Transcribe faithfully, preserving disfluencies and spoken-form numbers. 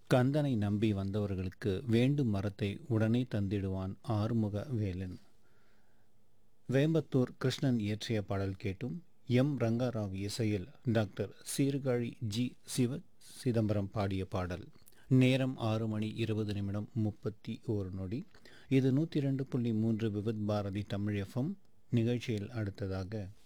கந்தனை நம்பி வந்தவர்களுக்கு வேண்டும் மரத்தை உடனே தந்திடுவான் ஆறுமுக வேலன். வேம்பத்தூர் கிருஷ்ணன் இயற்றிய பாடல் கேட்டும். எம் ரங்கராவ் இசையில் டாக்டர் சீர்காழி ஜி சிவ சிதம்பரம் பாடிய பாடல். நேரம் ஆறு மணி இருபது நிமிடம் முப்பத்தி ஓரு நொடி. இது நூற்றி ரெண்டு புள்ளி மூன்று விவித் பாரதி தமிழ் எஃப்எம். நிகழ்ச்சியில் அடுத்ததாக